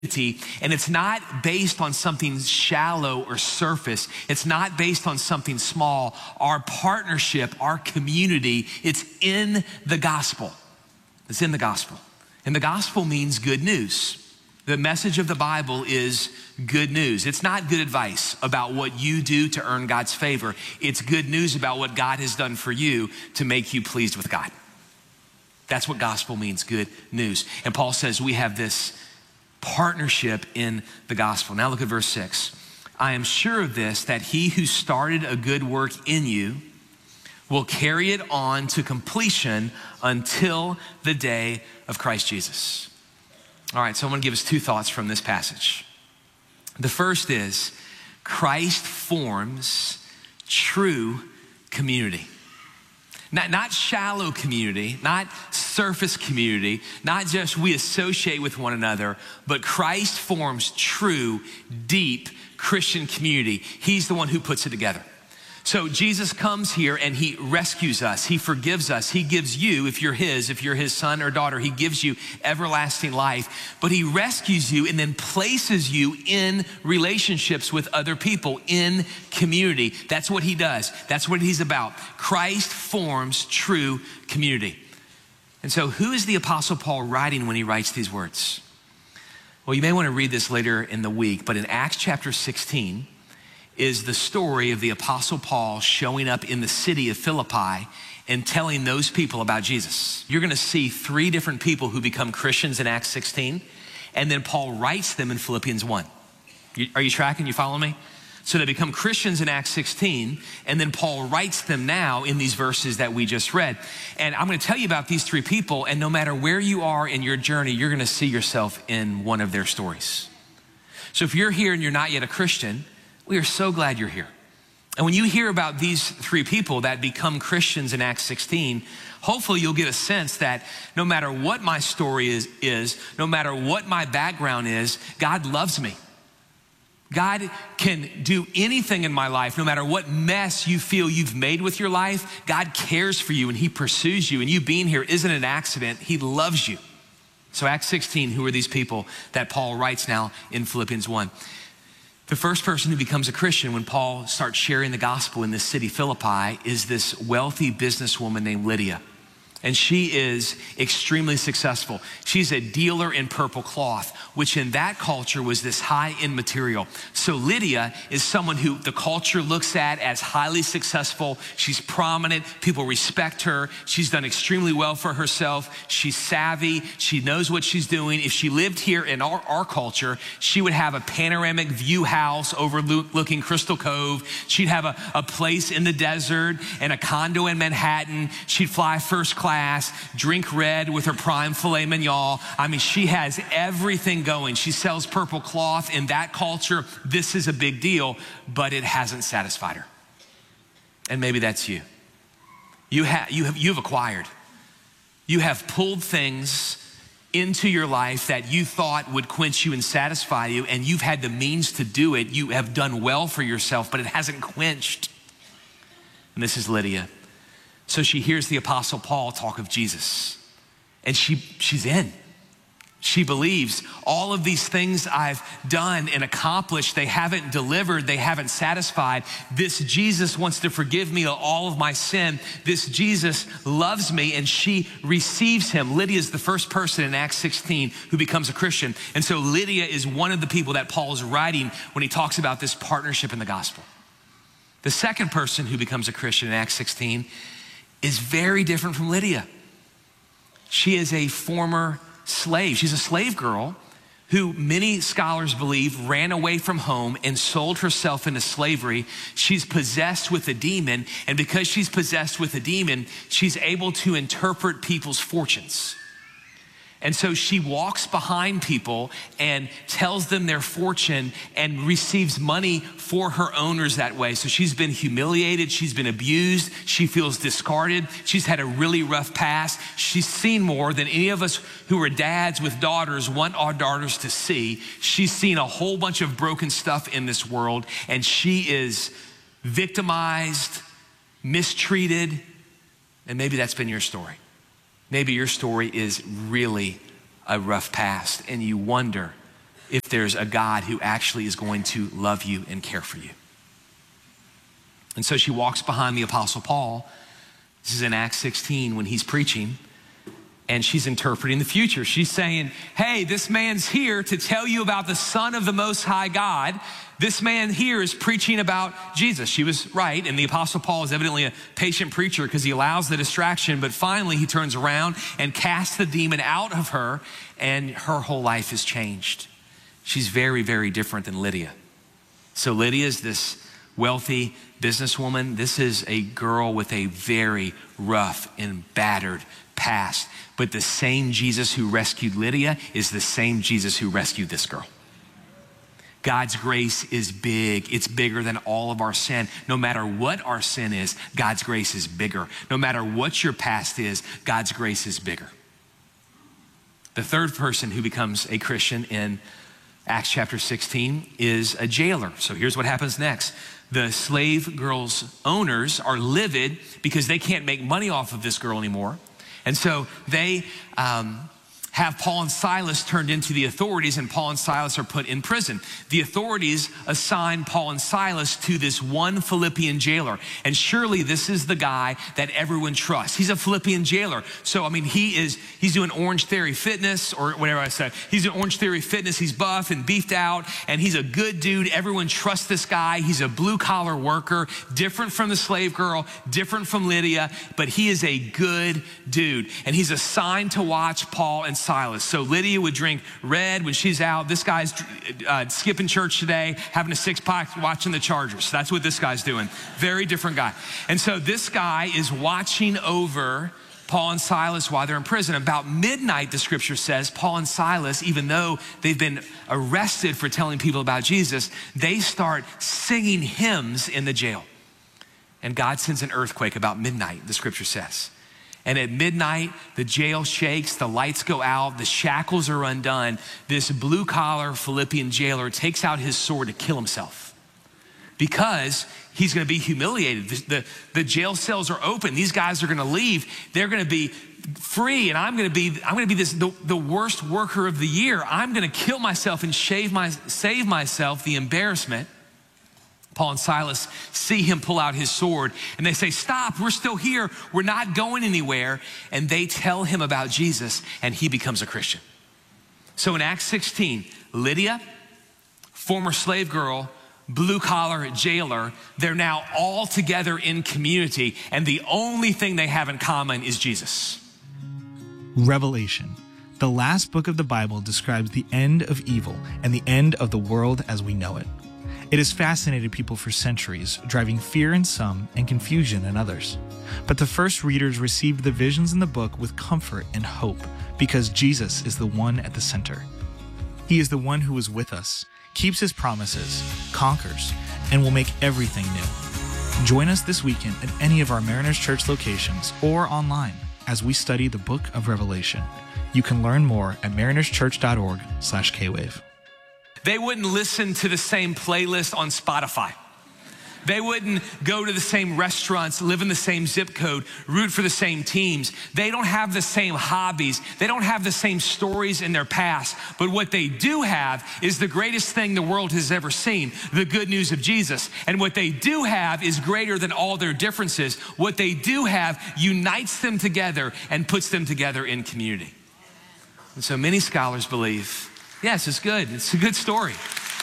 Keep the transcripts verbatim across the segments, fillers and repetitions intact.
And it's not based on something shallow or surface. It's not based on something small. Our partnership, our community, it's in the gospel. It's in the gospel. And the gospel means good news. The message of the Bible is good news. It's not good advice about what you do to earn God's favor. It's good news about what God has done for you to make you pleased with God. That's what gospel means, good news. And Paul says we have this partnership in the gospel. Now look at verse six. I am sure of this, that he who started a good work in you will carry it on to completion until the day of Christ Jesus. All right, so I'm gonna give us two thoughts from this passage. The first is Christ forms true community. Not, not shallow community, not surface community, not just we associate with one another, but Christ forms true, deep Christian community. He's the one who puts it together. So Jesus comes here and he rescues us. He forgives us. He gives you, if you're his, if you're his son or daughter, he gives you everlasting life. But he rescues you and then places you in relationships with other people, in community. That's what he does. That's what he's about. Christ forms true community. And so who is the Apostle Paul writing when he writes these words? Well, you may want to read this later in the week, but in Acts chapter sixteen, is the story of the Apostle Paul showing up in the city of Philippi and telling those people about Jesus. You're gonna see three different people who become Christians in Acts sixteen, and then Paul writes them in Philippians one. You, are you tracking? You following me? So they become Christians in Acts sixteen, and then Paul writes them now in these verses that we just read. And I'm gonna tell you about these three people, and no matter where you are in your journey, you're gonna see yourself in one of their stories. So if you're here and you're not yet a Christian, we are so glad you're here. And when you hear about these three people that become Christians in Acts sixteen, hopefully you'll get a sense that no matter what my story is, is, no matter what my background is, God loves me. God can do anything in my life, no matter what mess you feel you've made with your life. God cares for you and he pursues you, and you being here isn't an accident. He loves you. So Acts sixteen, who are these people that Paul writes now in Philippians one? The first person who becomes a Christian when Paul starts sharing the gospel in this city, Philippi, is this wealthy businesswoman named Lydia. And she is extremely successful. She's a dealer in purple cloth, which in that culture was this high-end material. So Lydia is someone who the culture looks at as highly successful. She's prominent. People respect her. She's done extremely well for herself. She's savvy. She knows what she's doing. If she lived here in our, our culture, she would have a panoramic view house overlooking Crystal Cove. She'd have a, a place in the desert and a condo in Manhattan. She'd fly first class. Class, drink red with her prime filet mignon. I mean, she has everything going. She sells purple cloth. In that culture, this is a big deal, but it hasn't satisfied her. And maybe that's you. You have, you have, you've acquired. You have pulled things into your life that you thought would quench you and satisfy you, and you've had the means to do it. You have done well for yourself, but it hasn't quenched. And this is Lydia. So she hears the Apostle Paul talk of Jesus, and she, she's in. She believes all of these things I've done and accomplished, they haven't delivered, they haven't satisfied. This Jesus wants to forgive me of all of my sin. This Jesus loves me, and she receives him. Lydia is the first person in Acts sixteen who becomes a Christian. And so Lydia is one of the people that Paul is writing when he talks about this partnership in the gospel. The second person who becomes a Christian in Acts sixteen is very different from Lydia. She is a former slave. She's a slave girl who many scholars believe ran away from home and sold herself into slavery. She's possessed with a demon, and because she's possessed with a demon, she's able to interpret people's fortunes. And so she walks behind people and tells them their fortune and receives money for her owners that way. So she's been humiliated, she's been abused, she feels discarded, she's had a really rough past. She's seen more than any of us who are dads with daughters want our daughters to see. She's seen a whole bunch of broken stuff in this world, and she is victimized, mistreated, and maybe that's been your story. Maybe your story is really a rough past, and you wonder if there's a God who actually is going to love you and care for you. And so she walks behind the Apostle Paul. This is in Acts sixteen when he's preaching, and she's interpreting the future. She's saying, hey, this man's here to tell you about the Son of the Most High God. This man here is preaching about Jesus. She was right, and the Apostle Paul is evidently a patient preacher because he allows the distraction, but finally he turns around and casts the demon out of her, and her whole life is changed. She's very, very different than Lydia. So Lydia is this wealthy businesswoman. This is a girl with a very rough and battered past. But the same Jesus who rescued Lydia is the same Jesus who rescued this girl. God's grace is big. It's bigger than all of our sin. No matter what our sin is, God's grace is bigger. No matter what your past is, God's grace is bigger. The third person who becomes a Christian in Acts chapter sixteen is a jailer. So here's what happens next. The slave girl's owners are livid because they can't make money off of this girl anymore. And so they um, have Paul and Silas turned into the authorities, and Paul and Silas are put in prison. The authorities assign Paul and Silas to this one Philippian jailer. And surely this is the guy that everyone trusts. He's a Philippian jailer. So, I mean, he is, he's doing Orange Theory Fitness, or whatever I said. He's doing Orange Theory Fitness. He's buff and beefed out, and he's a good dude. Everyone trusts this guy. He's a blue collar worker, different from the slave girl, different from Lydia, but he is a good dude. And he's assigned to watch Paul and Silas. So Lydia would drink red when she's out. This guy's uh, skipping church today, having a six pack, watching the Chargers. That's what this guy's doing. Very different guy. And so this guy is watching over Paul and Silas while they're in prison. About midnight, the scripture says, Paul and Silas, even though they've been arrested for telling people about Jesus, they start singing hymns in the jail. And God sends an earthquake about midnight, the scripture says. And at midnight, the jail shakes, the lights go out, the shackles are undone. This blue-collar Philippian jailer takes out his sword to kill himself because he's gonna be humiliated. The, the, the jail cells are open. These guys are gonna leave. They're gonna be free, and I'm gonna be, I'm gonna be this, the, the worst worker of the year. I'm gonna kill myself and shave my, save myself the embarrassment. Paul and Silas see him pull out his sword, and they say, stop, we're still here. We're not going anywhere. And they tell him about Jesus, and he becomes a Christian. So in Acts sixteen, Lydia, former slave girl, blue-collar jailer, they're now all together in community, and the only thing they have in common is Jesus. Revelation, the last book of the Bible, describes the end of evil and the end of the world as we know it. It has fascinated people for centuries, driving fear in some and confusion in others. But the first readers received the visions in the book with comfort and hope because Jesus is the one at the center. He is the one who is with us, keeps his promises, conquers, and will make everything new. Join us this weekend at any of our Mariners Church locations or online as we study the book of Revelation. You can learn more at marinerschurch.org slash kwave. They wouldn't listen to the same playlist on Spotify. They wouldn't go to the same restaurants, live in the same zip code, root for the same teams. They don't have the same hobbies. They don't have the same stories in their past. But what they do have is the greatest thing the world has ever seen, the good news of Jesus. And what they do have is greater than all their differences. What they do have unites them together and puts them together in community. And so many scholars believe, yes, it's good. It's a good story.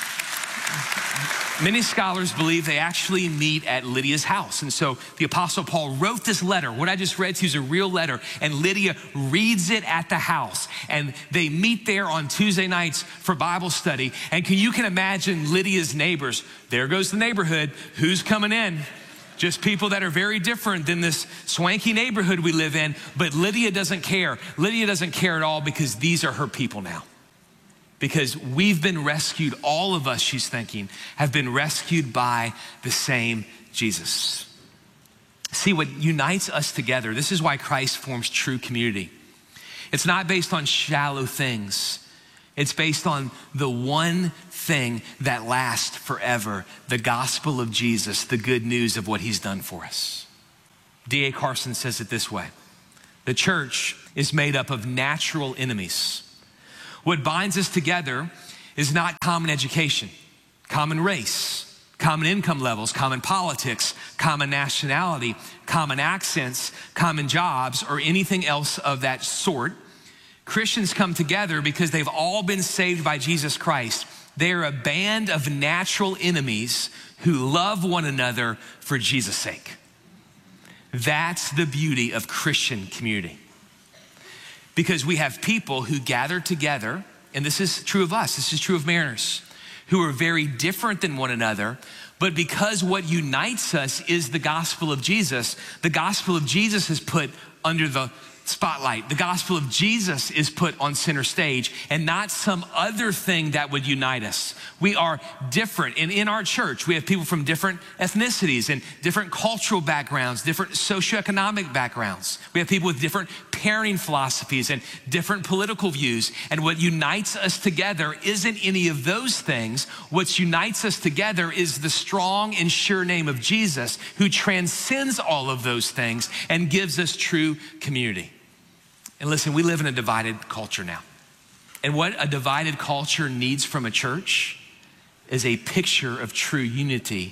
Many scholars believe they actually meet at Lydia's house. And so the Apostle Paul wrote this letter. What I just read to you is a real letter. And Lydia reads it at the house. And they meet there on Tuesday nights for Bible study. And can you can imagine Lydia's neighbors. There goes the neighborhood. Who's coming in? Just people that are very different than this swanky neighborhood we live in. But Lydia doesn't care. Lydia doesn't care at all because these are her people now. Because we've been rescued, all of us, she's thinking, have been rescued by the same Jesus. See, what unites us together, this is why Christ forms true community. It's not based on shallow things. It's based on the one thing that lasts forever, the gospel of Jesus, the good news of what he's done for us. D A Carson says it this way: the church is made up of natural enemies. What binds us together is not common education, common race, common income levels, common politics, common nationality, common accents, common jobs, or anything else of that sort. Christians come together because they've all been saved by Jesus Christ. They are a band of natural enemies who love one another for Jesus' sake. That's the beauty of Christian community. Because we have people who gather together, and this is true of us, this is true of Mariners, who are very different than one another, but because what unites us is the gospel of Jesus, the gospel of Jesus is put under the spotlight. The gospel of Jesus is put on center stage and not some other thing that would unite us. We are different. And in our church, we have people from different ethnicities and different cultural backgrounds, different socioeconomic backgrounds. We have people with different parenting philosophies and different political views. And what unites us together isn't any of those things. What unites us together is the strong and sure name of Jesus, who transcends all of those things and gives us true community. And listen, we live in a divided culture now. And what a divided culture needs from a church is a picture of true unity.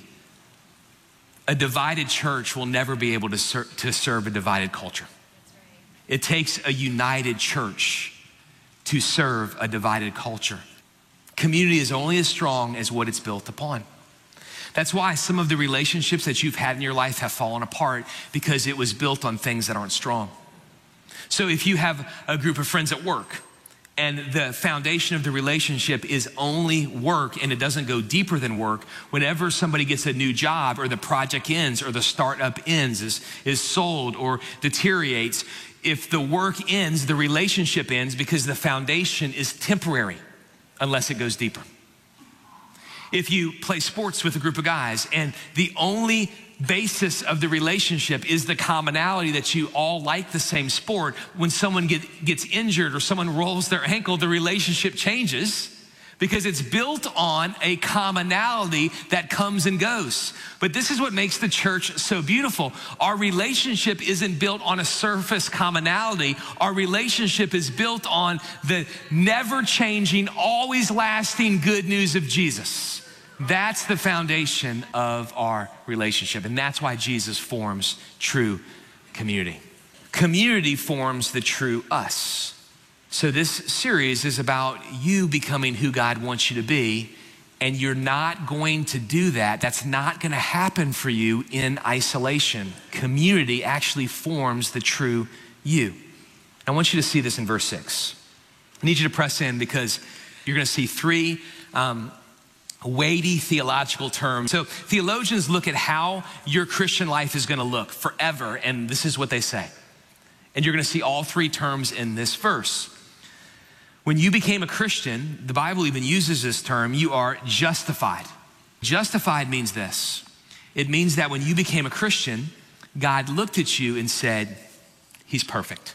A divided church will never be able to, ser- to serve a divided culture. It takes a united church to serve a divided culture. Community is only as strong as what it's built upon. That's why some of the relationships that you've had in your life have fallen apart, because it was built on things that aren't strong. So if you have a group of friends at work and the foundation of the relationship is only work and it doesn't go deeper than work, whenever somebody gets a new job or the project ends or the startup ends, is, is sold or deteriorates, if the work ends, the relationship ends because the foundation is temporary unless it goes deeper. If you play sports with a group of guys and the only basis of the relationship is the commonality that you all like the same sport, when someone get, gets injured or someone rolls their ankle, the relationship changes because it's built on a commonality that comes and goes. But this is what makes the church so beautiful. Our relationship isn't built on a surface commonality. Our relationship is built on the never changing, always lasting good news of Jesus. That's the foundation of our relationship. And that's why Jesus forms true community. Community forms the true us. So this series is about you becoming who God wants you to be, and you're not going to do that. That's not going to happen for you in isolation. Community actually forms the true you. I want you to see this in verse six. I need you to press in because you're going to see three um, weighty theological terms. So theologians look at how your Christian life is going to look forever, and this is what they say. And you're going to see all three terms in this verse. When you became a Christian, the Bible even uses this term, you are justified. Justified means this. It means that when you became a Christian, God looked at you and said, he's perfect.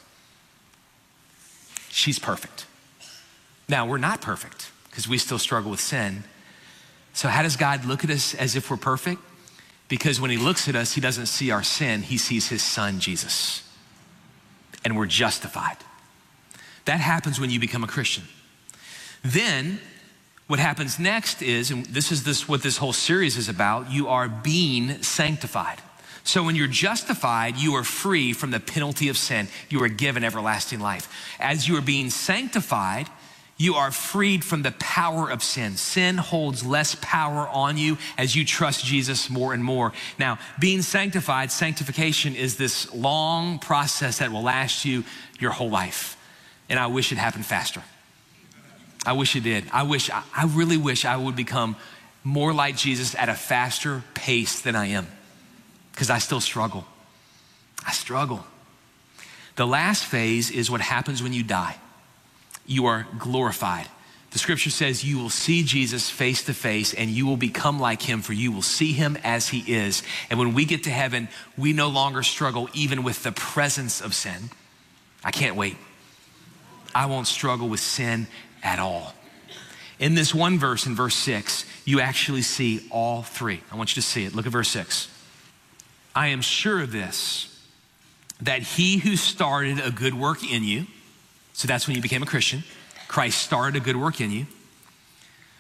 She's perfect. Now, we're not perfect because we still struggle with sin. So how does God look at us as if we're perfect? Because when he looks at us, he doesn't see our sin, he sees his son, Jesus. And we're justified. That happens when you become a Christian. Then what happens next is, and this is this what this whole series is about, you are being sanctified. So when you're justified, you are free from the penalty of sin. You are given everlasting life. As you are being sanctified, you are freed from the power of sin. Sin holds less power on you as you trust Jesus more and more. Now, being sanctified, sanctification is this long process that will last you your whole life. And I wish it happened faster. I wish it did. I wish, I really wish I would become more like Jesus at a faster pace than I am, because I still struggle. I struggle. The last phase is what happens when you die. You are glorified. The scripture says you will see Jesus face to face and you will become like him, for you will see him as he is. And when we get to heaven, we no longer struggle even with the presence of sin. I can't wait. I won't struggle with sin at all. In this one verse, in verse six, you actually see all three. I want you to see it. Look at verse six. I am sure of this, that he who started a good work in you, so that's when you became a Christian, Christ started a good work in you,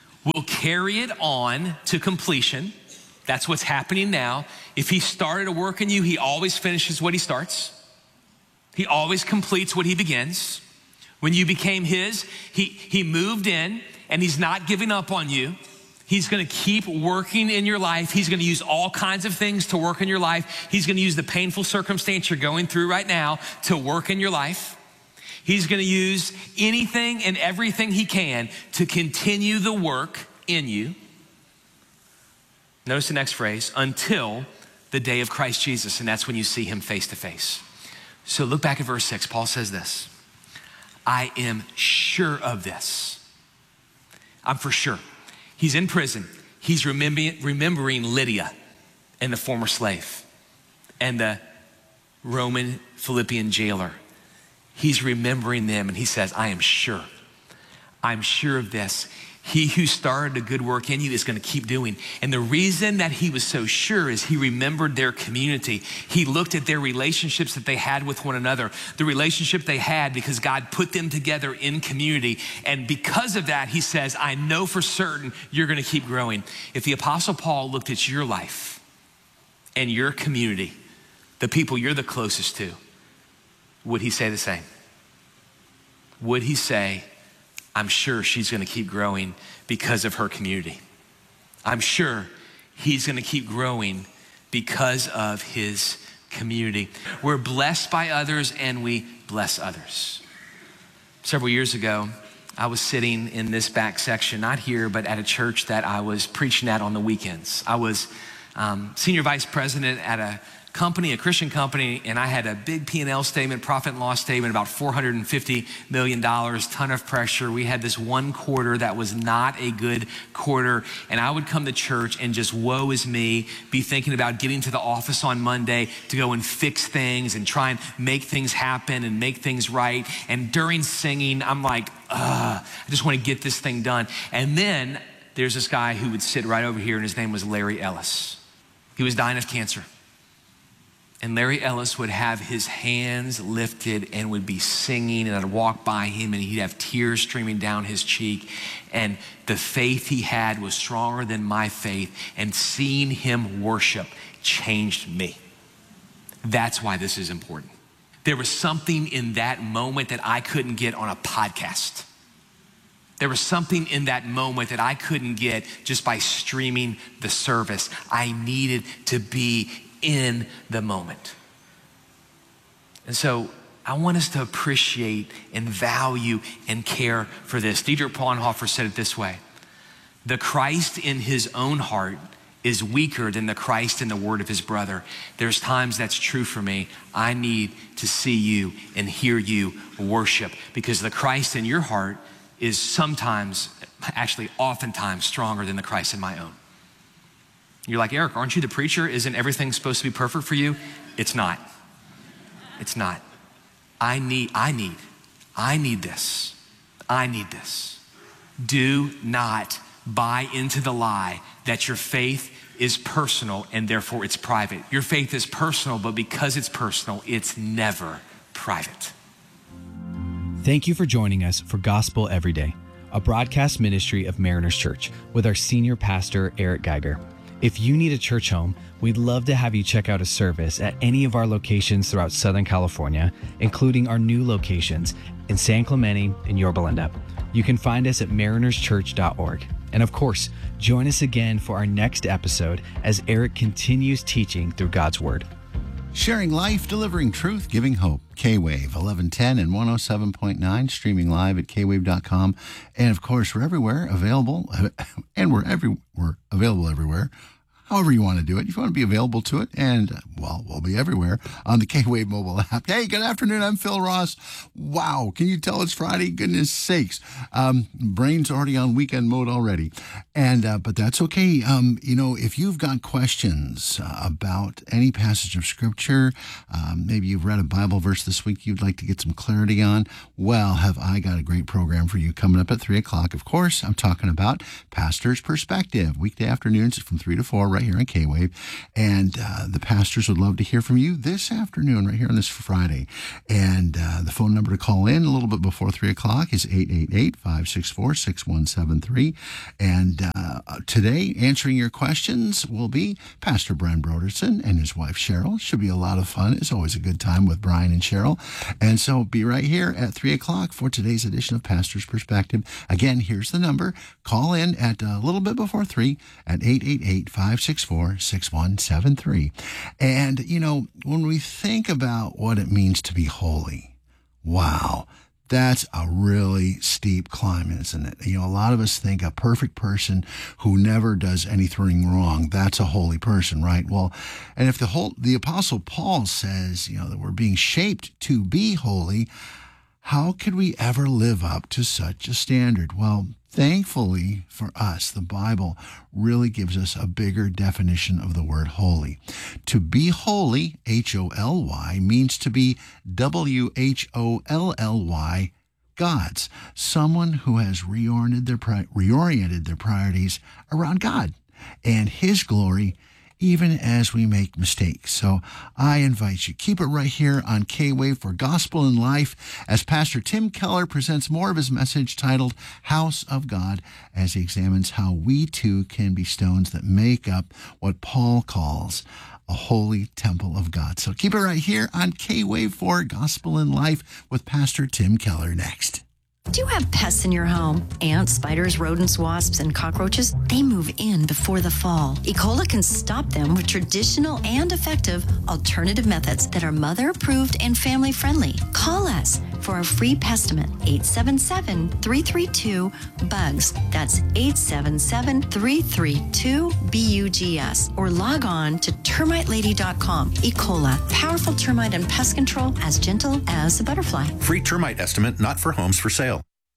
carry it on to completion. That's what's happening now. If he started a work in you, he always finishes what he starts. He always completes what he begins. When you became his, he, he moved in, and he's not giving up on you. He's gonna keep working in your life. He's gonna use all kinds of things to work in your life. He's gonna use the painful circumstance you're going through right now to work in your life. He's gonna use anything and everything he can to continue the work in you. Notice the next phrase, until the day of Christ Jesus, and that's when you see him face to face. So look back at verse six. Paul says this, I am sure of this. I'm for sure. He's in prison. He's remembering, remembering Lydia and the former slave and the Roman Philippian jailer. He's remembering them, and he says, I am sure. I'm sure of this. He who started a good work in you is going to keep doing. And the reason that he was so sure is he remembered their community. He looked at their relationships that they had with one another, the relationship they had because God put them together in community. And because of that, he says, I know for certain you're going to keep growing. If the Apostle Paul looked at your life and your community, the people you're the closest to, would he say the same? Would he say, I'm sure she's gonna keep growing because of her community. I'm sure he's gonna keep growing because of his community. We're blessed by others and we bless others. Several years ago, I was sitting in this back section, not here, but at a church that I was preaching at on the weekends. I was um, senior vice president at a company, a Christian company, and I had a big P and L statement, profit and loss statement, about four hundred fifty million dollars, ton of pressure. We had this one quarter that was not a good quarter, and I would come to church and just woe is me, be thinking about getting to the office on Monday to go and fix things and try and make things happen and make things right. And during singing, I'm like, ugh, I just want to get this thing done. And then there's this guy who would sit right over here, and his name was Larry Ellis. He was dying of cancer. And Larry Ellis would have his hands lifted and would be singing, and I'd walk by him and he'd have tears streaming down his cheek. And the faith he had was stronger than my faith, and seeing him worship changed me. That's why this is important. There was something in that moment that I couldn't get on a podcast. There was something in that moment that I couldn't get just by streaming the service. I needed to be in the moment. And so I want us to appreciate and value and care for this. Dietrich Bonhoeffer said it this way: the Christ in his own heart is weaker than the Christ in the word of his brother. There's times that's true for me. I need to see you and hear you worship, because the Christ in your heart is sometimes, actually oftentimes, stronger than the Christ in my own. You're like, Eric, aren't you the preacher? Isn't everything supposed to be perfect for you? It's not. It's not. I need, I need, I need this. I need this. Do not buy into the lie that your faith is personal and therefore it's private. Your faith is personal, but because it's personal, it's never private. Thank you for joining us for Gospel Every Day, a broadcast ministry of Mariners Church with our senior pastor, Eric Geiger. If you need a church home, we'd love to have you check out a service at any of our locations throughout Southern California, including our new locations in San Clemente and Yorba Linda. You can find us at mariners church dot org. And of course, join us again for our next episode as Eric continues teaching through God's Word. Sharing life, delivering truth, giving hope. K-Wave, eleven ten and one oh seven point nine, streaming live at k wave dot com. And of course, we're everywhere available, and we're every we're available everywhere. However you want to do it. If you want to be available to it, and, well, we'll be everywhere on the K-Wave mobile app. Hey, good afternoon. I'm Phil Ross. Wow. Can you tell it's Friday? Goodness sakes. Um, brain's already on weekend mode already. And, uh, but that's okay. Um, you know, if you've got questions uh, about any passage of Scripture, um, maybe you've read a Bible verse this week you'd like to get some clarity on, well, have I got a great program for you coming up at three o'clock. Of course, I'm talking about Pastor's Perspective, weekday afternoons from three to four, right right here on K-Wave. And uh, the pastors would love to hear from you this afternoon, right here on this Friday. And uh, the phone number to call in a little bit before three o'clock is eight eight eight, five six four, six one seven three. And uh, today, answering your questions will be Pastor Brian Broderson and his wife, Cheryl. Should be a lot of fun. It's always a good time with Brian and Cheryl. And so be right here at three o'clock for today's edition of Pastor's Perspective. Again, here's the number. Call in at a little bit before three at eight eight eight, five six four, six one seven three. And, you know, when we think about what it means to be holy, wow, that's a really steep climb, isn't it? You know, a lot of us think a perfect person who never does anything wrong, that's a holy person, right? Well, and if the whole, the Apostle Paul says, you know, that we're being shaped to be holy, how could we ever live up to such a standard? Well, thankfully for us, the Bible really gives us a bigger definition of the word holy. To be holy, H O L Y, means to be W H O L L Y, God's. Someone who has reoriented their, pri- reoriented their priorities around God and His glory, even as we make mistakes. So I invite you, keep it right here on K-Wave for Gospel in Life as Pastor Tim Keller presents more of his message titled House of God, as he examines how we too can be stones that make up what Paul calls a holy temple of God. So keep it right here on K-Wave for Gospel in Life with Pastor Tim Keller next. Do you have pests in your home? Ants, spiders, rodents, wasps, and cockroaches? They move in before the fall. E. coli can stop them with traditional and effective alternative methods that are mother-approved and family-friendly. Call us for a free pestimate, eight seven seven, three three two, B U G S. That's eight seven seven, three three two, B U G S. Or log on to termite lady dot com. E. coli, powerful termite and pest control as gentle as a butterfly. Free termite estimate, not for homes for sale.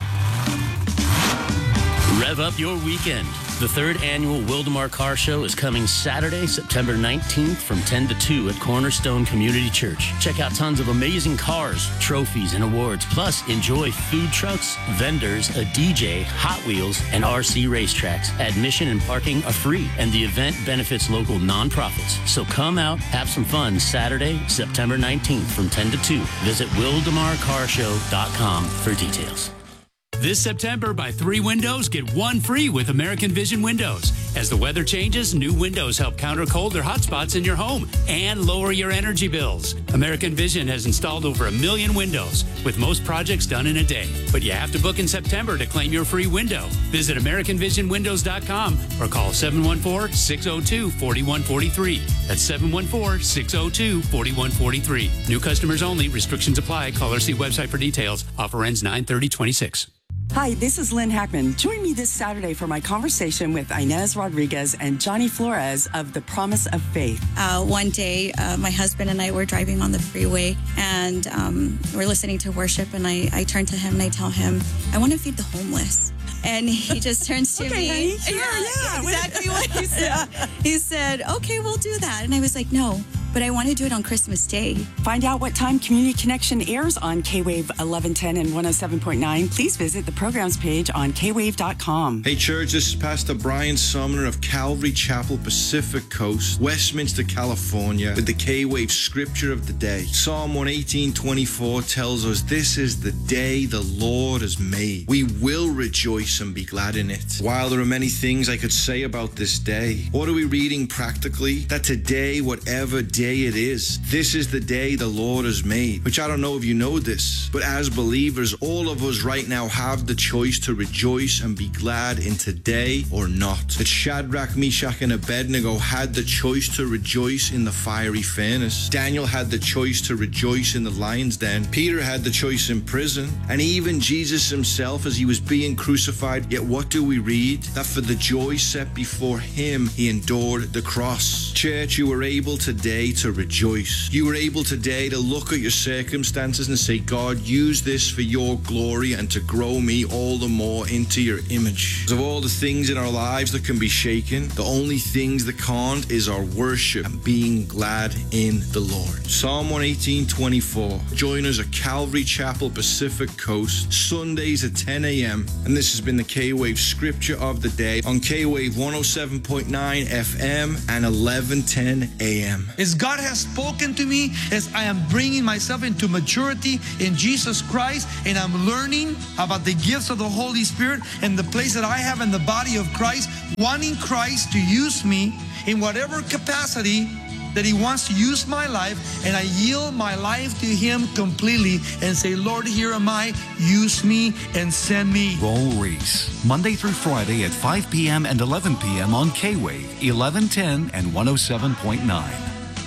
Rev up your weekend. The third annual Wildemar Car Show is coming Saturday, September nineteenth from ten to two at Cornerstone Community Church. Check out tons of amazing cars, trophies, and awards. Plus, enjoy food trucks, vendors, a D J, Hot Wheels, and R C racetracks. Admission and parking are free, and the event benefits local nonprofits. So come out, have some fun Saturday, September nineteenth from ten to two. Visit Wildemar Car Show dot com for details. This September, buy three windows, get one free with American Vision Windows. As the weather changes, new windows help counter cold or hot spots in your home and lower your energy bills. American Vision has installed over a million windows, with most projects done in a day. But you have to book in September to claim your free window. Visit American Vision Windows dot com or call seven one four, six zero two, four one four three. That's seven one four, six zero two, four one four three. New customers only. Restrictions apply. Call or see website for details. Offer ends nine thirty twenty-six. Hi, this is Lynn Hackman. Join me this Saturday for my conversation with Inez Rodriguez and Johnny Flores of The Promise of Faith. Uh, one day, uh, my husband and I were driving on the freeway, and um, we're listening to worship, and I, I turn to him and I tell him, I want to feed the homeless. And he just turns to okay, me. Honey, sure, yeah, yeah, exactly what he said. He said, okay, we'll do that. And I was like, no, but I want to do it on Christmas Day. Find out what time Community Connection airs on K-Wave eleven ten and one oh seven point nine. Please visit the programs page on K wave dot com. Hey, church, this is Pastor Brian Sumner of Calvary Chapel, Pacific Coast, Westminster, California, with the K-Wave scripture of the day. Psalm one eighteen twenty-four tells us, this is the day the Lord has made. We will rejoice and be glad in it. While there are many things I could say about this day, what are we reading practically? That today, whatever day it is, this is the day the Lord has made. Which I don't know if you know this, but as believers, all of us right now have the choice to rejoice and be glad in today or not. That Shadrach, Meshach, and Abednego had the choice to rejoice in the fiery furnace. Daniel had the choice to rejoice in the lion's den. Peter had the choice in prison. And even Jesus himself, as he was being crucified, yet what do we read? That for the joy set before him, he endured the cross. Church, you were able today to rejoice. You are able today to look at your circumstances and say, God, use this for your glory and to grow me all the more into your image. Because of all the things in our lives that can be shaken, the only things that can't is our worship and being glad in the Lord. Psalm one eighteen twenty-four. Join us at Calvary Chapel, Pacific Coast, Sundays at ten a.m. And this has been the K-Wave Scripture of the Day on K-Wave one oh seven point nine F M and eleven ten a m. As God has spoken to me, as I am bringing myself into maturity in Jesus Christ, and I'm learning about the gifts of the Holy Spirit and the place that I have in the body of Christ, wanting Christ to use me in whatever capacity that He wants to use my life, and I yield my life to Him completely and say, Lord, here am I, use me and send me. Raul Ries, Monday through Friday at five p.m. and eleven p.m. on K-Wave, eleven ten and one oh seven point nine.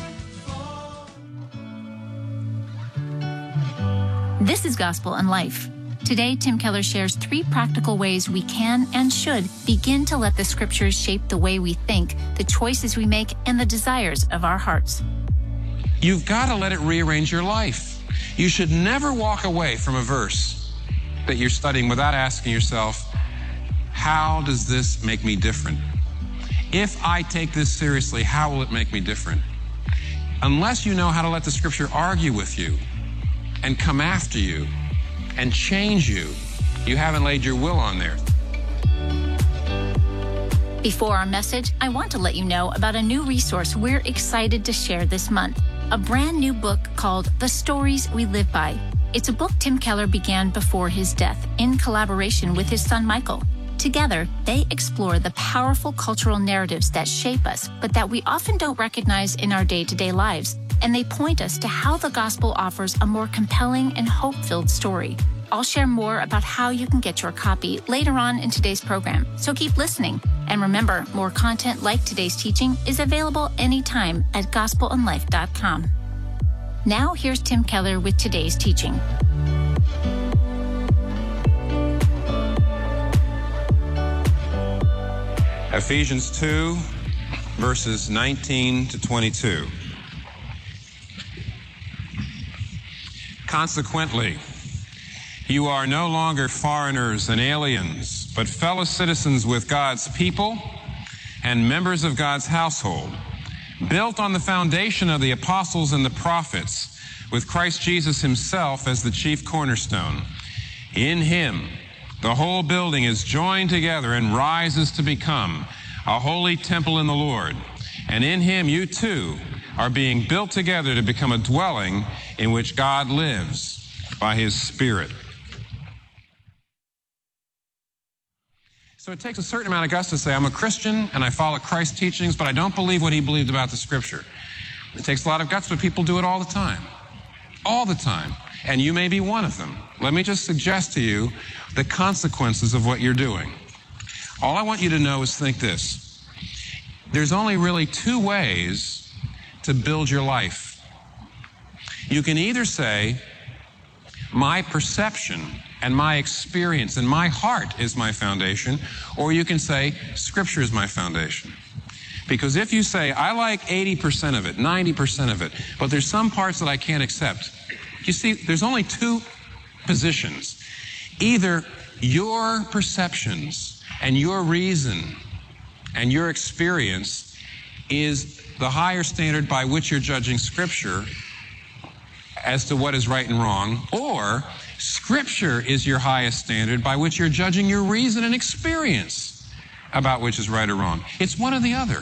This is Gospel and Life. Today, Tim Keller shares three practical ways we can and should begin to let the Scriptures shape the way we think, the choices we make, and the desires of our hearts. You've got to let it rearrange your life. You should never walk away from a verse that you're studying without asking yourself, how does this make me different? If I take this seriously, how will it make me different? Unless you know how to let the Scripture argue with you and come after you and change you, you haven't laid your will on there. Before our message, I want to let you know about a new resource we're excited to share this month, a brand new book called The Stories We Live By. It's a book Tim Keller began before his death in collaboration with his son Michael. Together, they explore the powerful cultural narratives that shape us, but that we often don't recognize in our day-to-day lives. And they point us to how the gospel offers a more compelling and hope-filled story. I'll share more about how you can get your copy later on in today's program, so keep listening. And remember, more content like today's teaching is available anytime at gospel and life dot com. Now, here's Tim Keller with today's teaching. Ephesians two, verses nineteen to twenty-two. Consequently, you are no longer foreigners and aliens, but fellow citizens with God's people and members of God's household, built on the foundation of the apostles and the prophets, with Christ Jesus himself as the chief cornerstone. In him, the whole building is joined together and rises to become a holy temple in the Lord. And in him, you too are being built together to become a dwelling in which God lives by his Spirit. So it takes a certain amount of guts to say, I'm a Christian and I follow Christ's teachings, but I don't believe what he believed about the Scripture. It takes a lot of guts, but people do it all the time. All the time. And you may be one of them. Let me just suggest to you the consequences of what you're doing. All I want you to know is think this. There's only really two ways to build your life. You can either say, my perception and my experience and my heart is my foundation, or you can say, Scripture is my foundation. Because if you say, I like eighty percent of it, ninety percent of it, but there's some parts that I can't accept, you see, there's only two positions. Either your perceptions and your reason and your experience is the higher standard by which you're judging Scripture as to what is right and wrong, or Scripture is your highest standard by which you're judging your reason and experience about which is right or wrong. It's one or the other.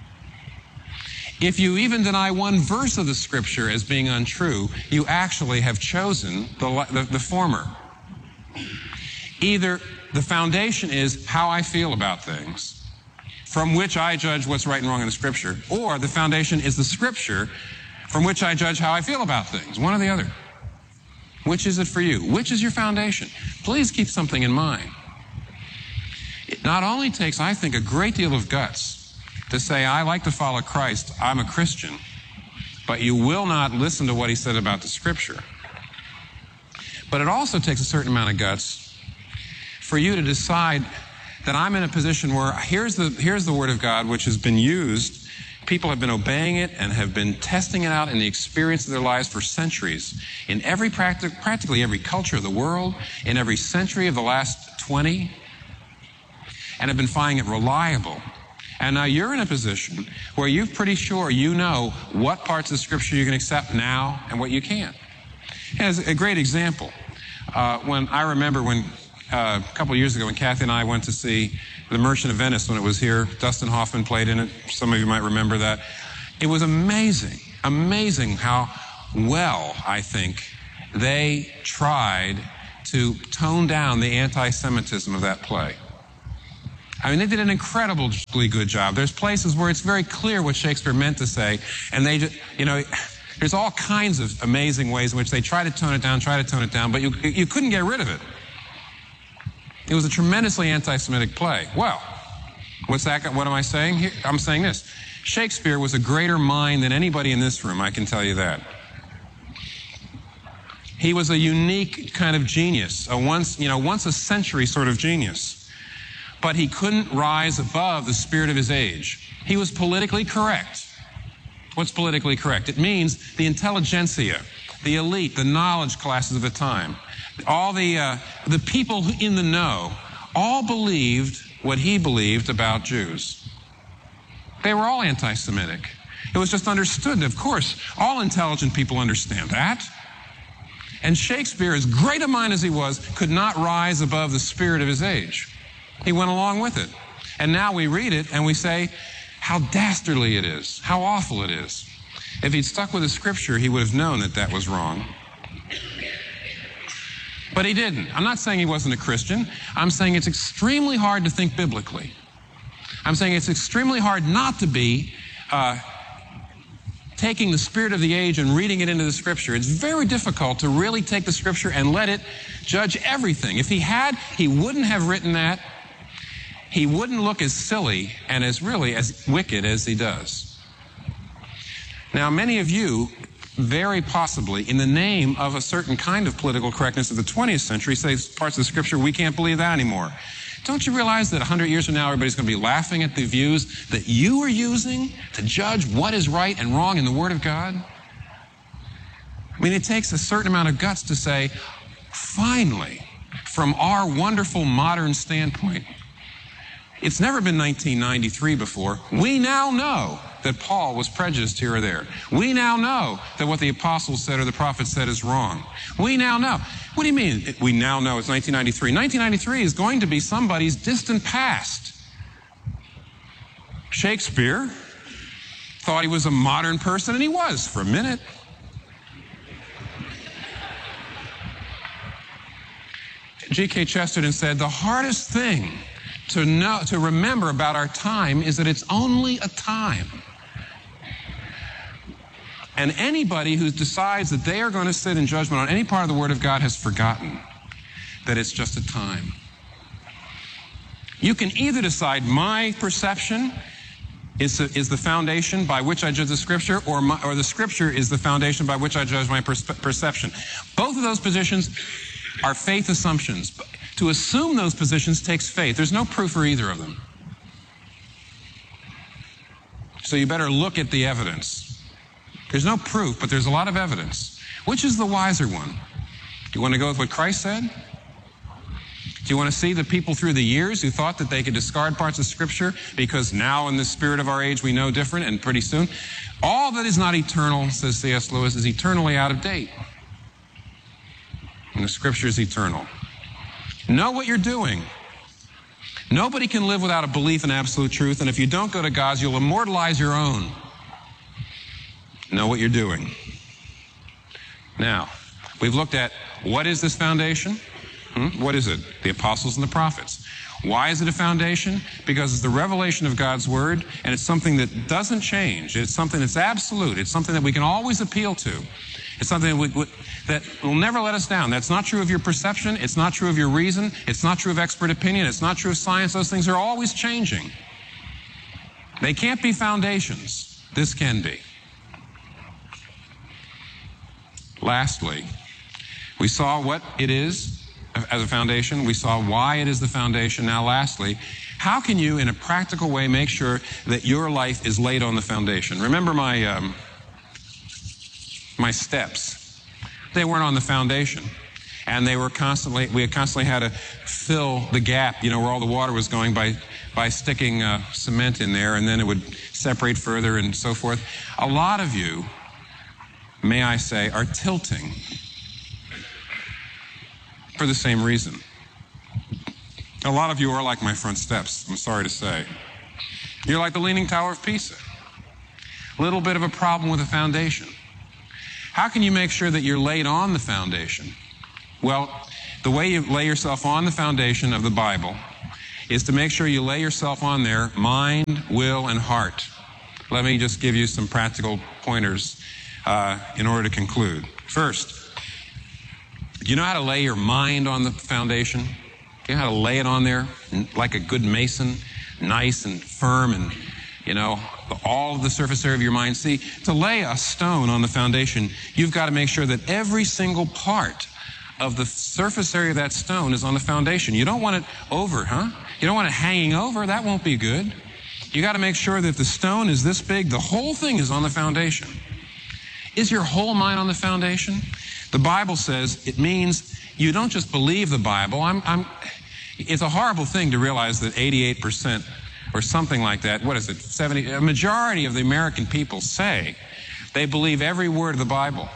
If you even deny one verse of the Scripture as being untrue, you actually have chosen the, the, the former. Either the foundation is how I feel about things, from which I judge what's right and wrong in the Scripture, or the foundation is the Scripture, from which I judge how I feel about things. One or the other. Which is it for you? Which is your foundation? Please keep something in mind. It not only takes, I think, a great deal of guts to say, I like to follow Christ, I'm a Christian, but you will not listen to what he said about the Scripture. But it also takes a certain amount of guts for you to decide that I'm in a position where here's the, here's the Word of God, which has been used People have been obeying it and have been testing it out in the experience of their lives for centuries. In every practic- practically every culture of the world, in every century of the last twenty, and have been finding it reliable. And now you're in a position where you're pretty sure you know what parts of Scripture you can accept now and what you can't. As a great example, uh, when I remember when uh, a couple of years ago when Kathy and I went to see The Merchant of Venice when it was here, Dustin Hoffman played in it. Some of you might remember that. It was amazing, amazing how well, I think, they tried to tone down the anti-Semitism of that play. I mean, they did an incredibly good job. There's places where it's very clear what Shakespeare meant to say, and they just, you know, there's all kinds of amazing ways in which they try to tone it down, try to tone it down, but you, you couldn't get rid of it. It was a tremendously anti-Semitic play. Well, what's that? What am I saying here? I'm saying this. Shakespeare was a greater mind than anybody in this room, I can tell you that. He was a unique kind of genius, a once, you know, once a century sort of genius. But he couldn't rise above the spirit of his age. He was politically correct. What's politically correct? It means the intelligentsia, the elite, the knowledge classes of the time, all the uh, the people in the know, all believed what he believed about Jews. They were all anti-Semitic. It was just understood. Of course, all intelligent people understand that. And Shakespeare, as great a mind as he was, could not rise above the spirit of his age. He went along with it. And now we read it and we say, how dastardly it is, how awful it is. If he'd stuck with the Scripture, he would have known that that was wrong. But he didn't. I'm not saying he wasn't a Christian. I'm saying it's extremely hard to think biblically. I'm saying it's extremely hard not to be uh, taking the spirit of the age and reading it into the Scripture. It's very difficult to really take the Scripture and let it judge everything. If he had, he wouldn't have written that. He wouldn't look as silly and as really as wicked as he does. Now, many of you, very possibly, in the name of a certain kind of political correctness of the twentieth century, say parts of the Scripture, we can't believe that anymore. Don't you realize that one hundred years from now, everybody's going to be laughing at the views that you are using to judge what is right and wrong in the Word of God? I mean, it takes a certain amount of guts to say, finally, from our wonderful modern standpoint, it's never been nineteen ninety-three before. We now know that Paul was prejudiced here or there. We now know that what the apostles said or the prophets said is wrong. We now know. What do you mean we now know it's nineteen ninety-three? nineteen ninety-three is going to be somebody's distant past. Shakespeare thought he was a modern person, and he was for a minute. G K Chesterton said, the hardest thing to know, to remember about our time is that it's only a time. And anybody who decides that they are going to sit in judgment on any part of the Word of God has forgotten that it's just a time. You can either decide my perception is the, is the foundation by which I judge the Scripture, or, my, or the Scripture is the foundation by which I judge my perspe- perception. Both of those positions are faith assumptions. To assume those positions takes faith. There's no proof for either of them. So you better look at the evidence. There's no proof, but there's a lot of evidence. Which is the wiser one? Do you want to go with what Christ said? Do you want to see the people through the years who thought that they could discard parts of Scripture because now in the spirit of our age we know different, and pretty soon all that is not eternal, says C S Lewis, is eternally out of date. And the Scripture is eternal. Know what you're doing. Nobody can live without a belief in absolute truth, and if you don't go to God's, you'll immortalize your own. Know what you're doing. Now, we've looked at what is this foundation? Hmm? What is it? The apostles and the prophets. Why is it a foundation? Because it's the revelation of God's Word, and it's something that doesn't change. It's something that's absolute. It's something that we can always appeal to. It's something that, we, that will never let us down. That's not true of your perception. It's not true of your reason. It's not true of expert opinion. It's not true of science. Those things are always changing. They can't be foundations. This can be. Lastly, we saw what it is as a foundation. We saw why it is the foundation. Now, lastly, How can you, in a practical way, make sure that your life is laid on the foundation? Remember my, um, my steps. They weren't on the foundation. And they were constantly, we had constantly had to fill the gap, you know, where all the water was going by, by sticking uh, cement in there, and then it would separate further and so forth. A lot of you, may I say, are tilting for the same reason. A lot of you are like my front steps, I'm sorry to say. You're like the Leaning Tower of Pisa. A little bit of a problem with the foundation. How can you make sure that you're laid on the foundation? Well, the way you lay yourself on the foundation of the Bible is to make sure you lay yourself on there, mind, will, and heart. Let me just give you some practical pointers uh, in order to conclude. First, do you know how to lay your mind on the foundation? Do you know how to lay it on there like a good mason, nice and firm, and, you know, all of the surface area of your mind? See, to lay a stone on the foundation, you've got to make sure that every single part of the surface area of that stone is on the foundation. You don't want it over, huh? You don't want it hanging over. That won't be good. You got to make sure that the stone is this big, the whole thing is on the foundation. Is your whole mind on the foundation? The Bible says it means you don't just believe the Bible. I'm, I'm, it's a horrible thing to realize that eighty-eight percent or something like that, what is it, seventy, a majority of the American people say they believe every word of the Bible.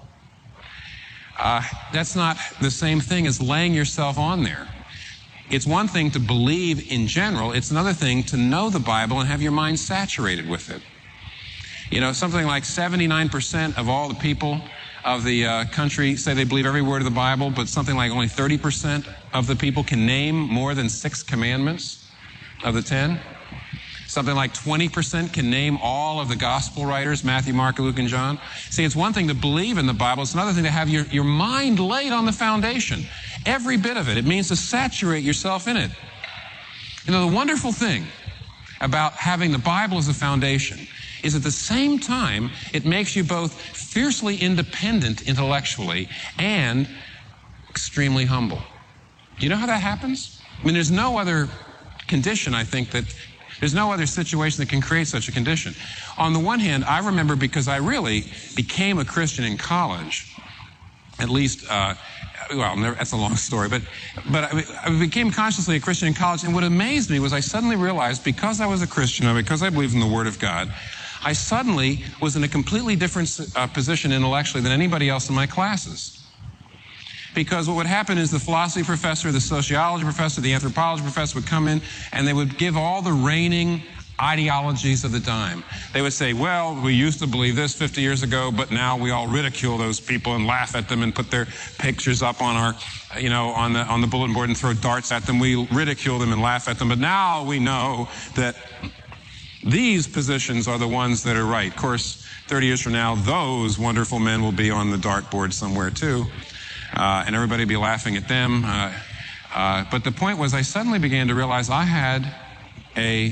Uh, that's not the same thing as laying yourself on there. It's one thing to believe in general. It's another thing to know the Bible and have your mind saturated with it. You know, something like seventy-nine percent of all the people of the uh, country say they believe every word of the Bible, but something like only thirty percent of the people can name more than six commandments of the ten. Something like twenty percent can name all of the gospel writers, Matthew, Mark, Luke, and John. See, it's one thing to believe in the Bible. It's another thing to have your, your mind laid on the foundation. Every bit of it. It means to saturate yourself in it. You know, the wonderful thing about having the Bible as a foundation is at the same time, it makes you both fiercely independent intellectually and extremely humble. Do you know how that happens? I mean, there's no other condition, I think, that there's no other situation that can create such a condition. On the one hand, I remember because I really became a Christian in college, at least, uh, well, that's a long story, but, but I, I became consciously a Christian in college, and what amazed me was I suddenly realized because I was a Christian, and because I believed in the Word of God, I suddenly was in a completely different uh, position intellectually than anybody else in my classes. Because what would happen is the philosophy professor, the sociology professor, the anthropology professor would come in and they would give all the reigning ideologies of the time. They would say, well, we used to believe this fifty years ago, but now we all ridicule those people and laugh at them and put their pictures up on our, you know, on the, on the bulletin board and throw darts at them. We ridicule them and laugh at them, but now we know that these positions are the ones that are right. Of course, thirty years from now, those wonderful men will be on the dartboard somewhere too. Uh, and everybody be laughing at them. Uh, uh, but the point was I suddenly began to realize I had a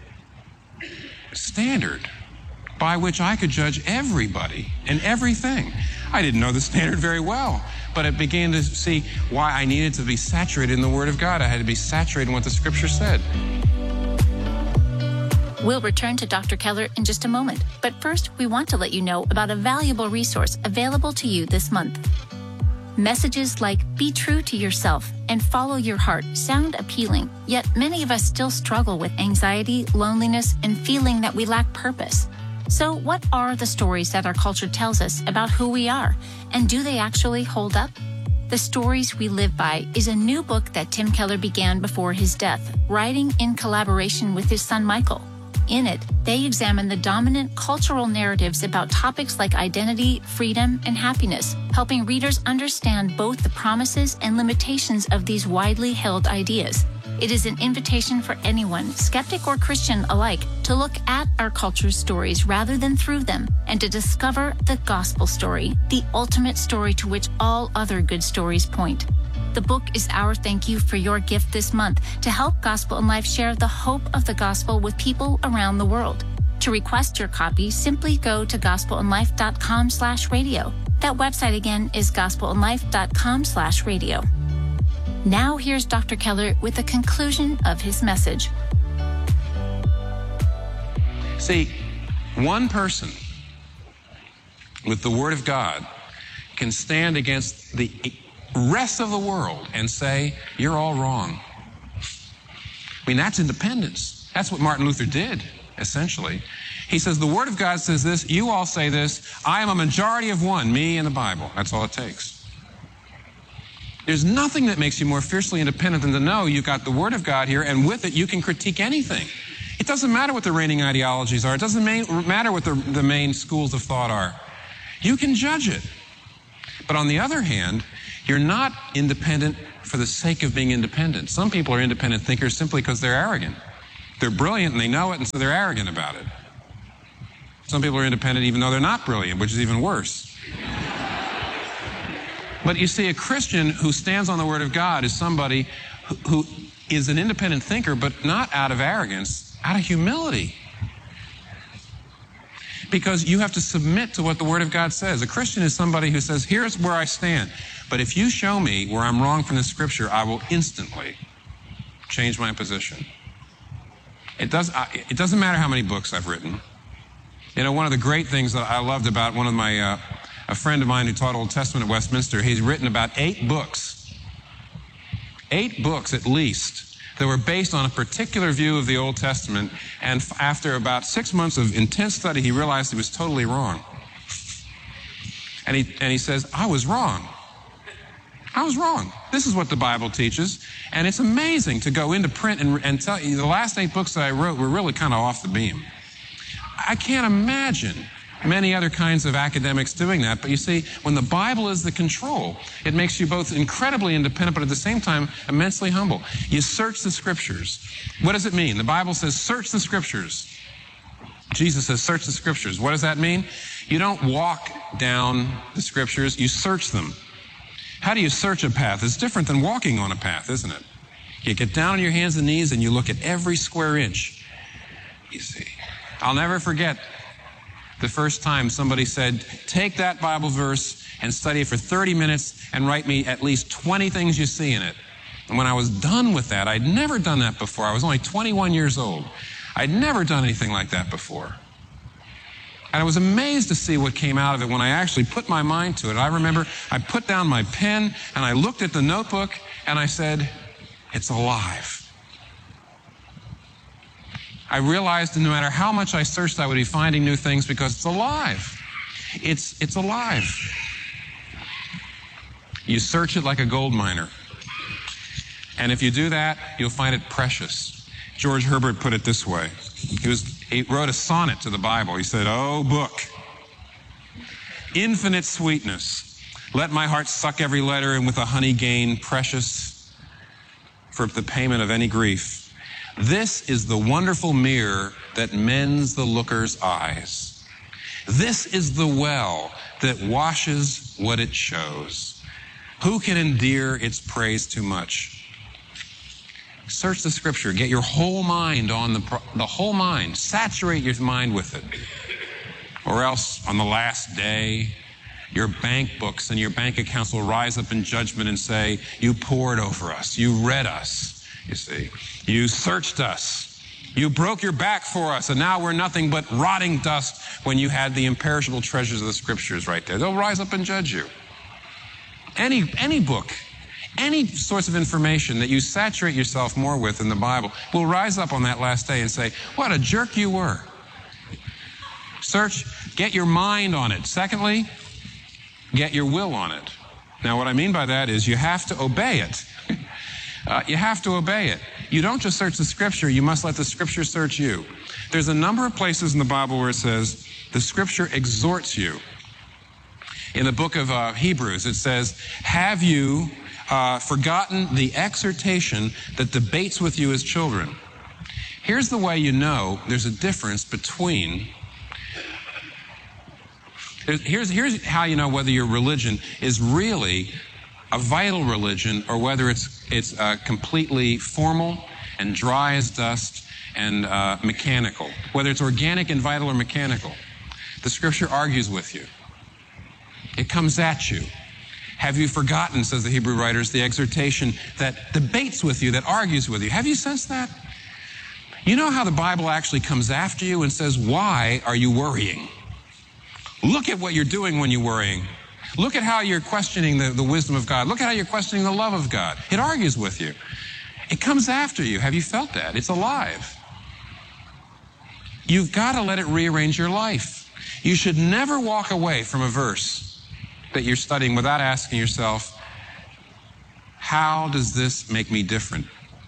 standard by which I could judge everybody and everything. I didn't know the standard very well, but I began to see why I needed to be saturated in the Word of God. I had to be saturated in what the Scripture said. We'll return to Doctor Keller in just a moment, but first we want to let you know about a valuable resource available to you this month. Messages like "Be true to yourself" and "Follow your heart" sound appealing, yet many of us still struggle with anxiety, loneliness, and feeling that we lack purpose. So what are the stories that our culture tells us about who we are, and do they actually hold up? The Stories We Live By is a new book that Tim Keller began before his death, writing in collaboration with his son Michael. In it, they examine the dominant cultural narratives about topics like identity, freedom, and happiness, helping readers understand both the promises and limitations of these widely held ideas. It is an invitation for anyone, skeptic or Christian alike, to look at our culture's stories rather than through them, and to discover the gospel story, the ultimate story to which all other good stories point. The book is our thank you for your gift this month to help Gospel in Life share the hope of the gospel with people around the world. To request your copy, simply go to gospelinlife.com slash radio. That website again is gospelinlife.com slash radio. Now here's Doctor Keller with the conclusion of his message. See, one person with the Word of God can stand against the rest of the world and say, you're all wrong. I mean, that's independence. That's what Martin Luther did, essentially. He says, the Word of God says this, you all say this, I am a majority of one, me and the Bible. That's all it takes. There's nothing that makes you more fiercely independent than to know you've got the Word of God here, and with it you can critique anything. It doesn't matter what the reigning ideologies are. It doesn't matter what the, the main schools of thought are. You can judge it. But on the other hand, you're not independent for the sake of being independent. Some people are independent thinkers simply because they're arrogant. They're brilliant and they know it, and so they're arrogant about it. Some people are independent even though they're not brilliant, which is even worse. But you see, a Christian who stands on the Word of God is somebody who, who is an independent thinker, but not out of arrogance, out of humility. Because you have to submit to what the Word of God says. A Christian is somebody who says, here's where I stand. But if you show me where I'm wrong from the Scripture, I will instantly change my position. It, does, it doesn't matter how many books I've written. You know, one of the great things that I loved about one of my, uh, a friend of mine who taught Old Testament at Westminster, he's written about eight books. Eight books at least that were based on a particular view of the Old Testament, and after about six months of intense study, he realized he was totally wrong. And he, and he says, I was wrong. I was wrong. This is what the Bible teaches, and it's amazing to go into print and, and tell you, the last eight books that I wrote were really kind of off the beam. I can't imagine many other kinds of academics doing that, but you see, when the Bible is the control, it makes you both incredibly independent, but at the same time, immensely humble. You search the Scriptures. What does it mean? The Bible says, search the Scriptures. Jesus says, search the Scriptures. What does that mean? You don't walk down the Scriptures, you search them. How do you search a path? It's different than walking on a path, isn't it? You get down on your hands and knees and you look at every square inch. You see, I'll never forget the first time somebody said, take that Bible verse and study it for thirty minutes and write me at least twenty things you see in it. And when I was done with that, I'd never done that before. I was only twenty-one years old. I'd never done anything like that before. And I was amazed to see what came out of it when I actually put my mind to it. I remember I put down my pen and I looked at the notebook and I said, it's alive. I realized that no matter how much I searched, I would be finding new things because it's alive. It's, it's alive. You search it like a gold miner. And if you do that, you'll find it precious. George Herbert put it this way. He, was, he wrote a sonnet to the Bible. He said, oh, book, infinite sweetness, let my heart suck every letter, and with a honey gain precious for the payment of any grief. This is the wonderful mirror that mends the looker's eyes. This is the well that washes what it shows. Who can endear its praise too much? Search the Scripture. Get your whole mind on the, the whole mind. Saturate your mind with it. Or else, on the last day, your bank books and your bank accounts will rise up in judgment and say, you poured over us. You read us. You see, you searched us. You broke your back for us, and now we're nothing but rotting dust when you had the imperishable treasures of the Scriptures right there. They'll rise up and judge you. Any, any book, any source of information that you saturate yourself more with in the Bible will rise up on that last day and say, what a jerk you were. Search, get your mind on it. Secondly, get your will on it. Now, what I mean by that is you have to obey it. Uh, you have to obey it. You don't just search the Scripture, you must let the Scripture search you. There's a number of places in the Bible where it says, the Scripture exhorts you. In the book of uh, Hebrews, it says, have you uh, forgotten the exhortation that debates with you as children? Here's the way you know there's a difference between... Here's, here's how you know whether your religion is really a vital religion or whether it's it's uh, completely formal and dry as dust and uh, mechanical. Whether it's organic and vital or mechanical. The Scripture argues with you. It comes at you. Have you forgotten, says the Hebrew writers, the exhortation that debates with you, that argues with you? Have you sensed that? You know how the Bible actually comes after you and says, why are you worrying? Look at what you're doing when you're worrying. Look at how you're questioning the, the wisdom of God. Look at how you're questioning the love of God. It argues with you. It comes after you. Have you felt that? It's alive. You've got to let it rearrange your life. You should never walk away from a verse that you're studying without asking yourself, how does this make me different?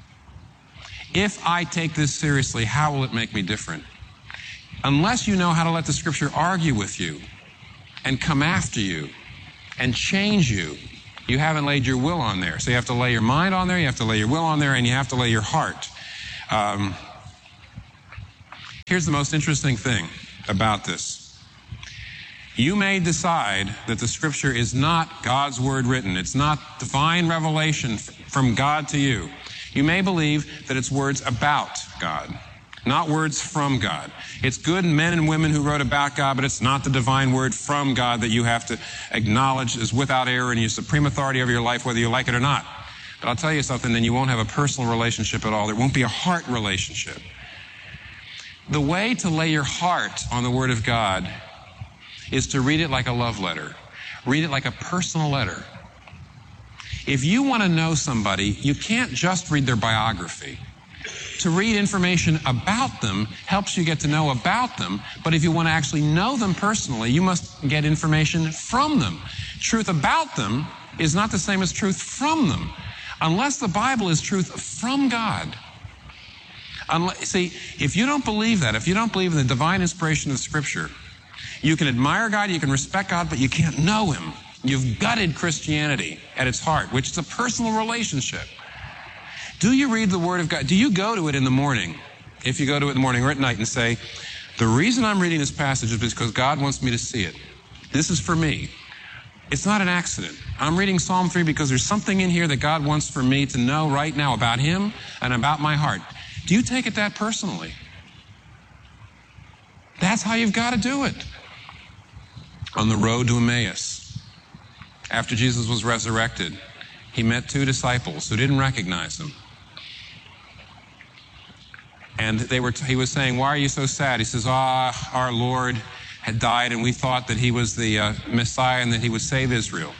If I take this seriously, how will it make me different? Unless you know how to let the Scripture argue with you and come after you and change you, you haven't laid your will on there. So you have to lay your mind on there, you have to lay your will on there, and you have to lay your heart. Um, here's the most interesting thing about this. You may decide that the Scripture is not God's Word written. It's not divine revelation from God to you. You may believe that it's words about God, not words from God. It's good men and women who wrote about God, but it's not the divine word from God that you have to acknowledge is without error and your supreme authority over your life, whether you like it or not. But I'll tell you something, then you won't have a personal relationship at all. There won't be a heart relationship. The way to lay your heart on the Word of God is to read it like a love letter. Read it like a personal letter. If you want to know somebody, you can't just read their biography. To read information about them helps you get to know about them, but if you want to actually know them personally, you must get information from them. Truth about them is not the same as truth from them, unless the Bible is truth from God. Unless, see, if you don't believe that, if you don't believe in the divine inspiration of Scripture, you can admire God, you can respect God, but you can't know Him. You've gutted Christianity at its heart, which is a personal relationship. Do you read the Word of God? Do you go to it in the morning, if you go to it in the morning or at night, and say, the reason I'm reading this passage is because God wants me to see it. This is for me. It's not an accident. I'm reading Psalm three because there's something in here that God wants for me to know right now about Him and about my heart. Do you take it that personally? That's how you've got to do it. On the road to Emmaus, after Jesus was resurrected, He met two disciples who didn't recognize Him. And they were, he was saying, why are you so sad? He says, ah, our Lord had died and we thought that He was the uh, Messiah and that He would save Israel.